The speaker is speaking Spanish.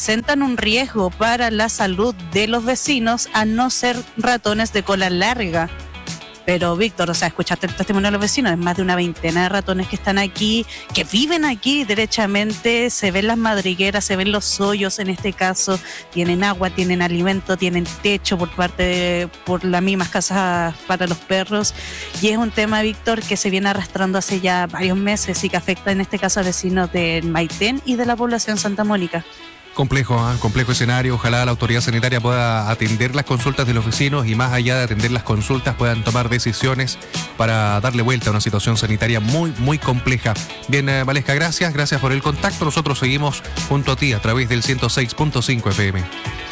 representan un riesgo para la salud de los vecinos a no ser ratones de cola larga. Pero Víctor, o sea, escuchaste el testimonio de los vecinos, es más de una veintena de ratones que están aquí, que viven aquí derechamente, se ven las madrigueras, se ven los hoyos en este caso, tienen agua, tienen alimento, tienen techo por las mismas casas para los perros, y es un tema, Víctor, que se viene arrastrando hace ya varios meses y que afecta en este caso a vecinos de Maitén y de la población Santa Mónica. Complejo escenario. Ojalá la autoridad sanitaria pueda atender las consultas de los vecinos y más allá de atender las consultas puedan tomar decisiones para darle vuelta a una situación sanitaria muy, muy compleja. Bien, Valesca, gracias por el contacto. Nosotros seguimos junto a ti a través del 106.5 FM.